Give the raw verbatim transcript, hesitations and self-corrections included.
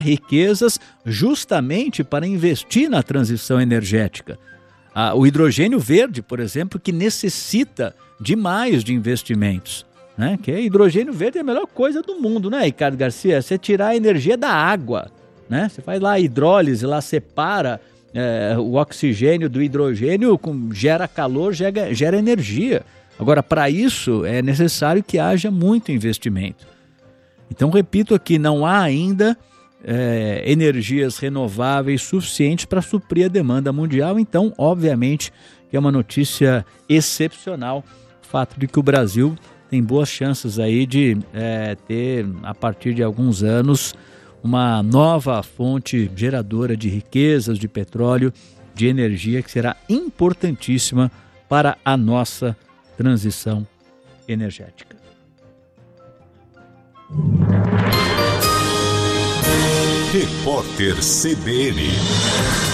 riquezas justamente para investir na transição energética. Ah, o hidrogênio verde, por exemplo, que necessita demais de investimentos, né? Que é hidrogênio verde é a melhor coisa do mundo, né, Ricardo Garcia? Você tirar a energia da água, né? Você faz lá a hidrólise, lá separa é, o oxigênio do hidrogênio, com, gera calor, gera, gera energia. Agora, para isso é necessário que haja muito investimento. Então, repito aqui, não há ainda é, energias renováveis suficientes para suprir a demanda mundial. Então, obviamente, que é uma notícia excepcional o fato de que o Brasil tem boas chances aí de é, ter, a partir de alguns anos, uma nova fonte geradora de riquezas, de petróleo, de energia, que será importantíssima para a nossa transição energética. Repórter C B N.